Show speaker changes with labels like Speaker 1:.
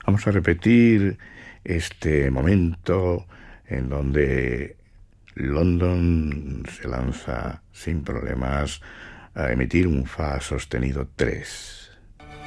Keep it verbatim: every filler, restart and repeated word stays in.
Speaker 1: Vamos a repetir este momento en donde London se lanza sin problemas a emitir un Fa sostenido tres.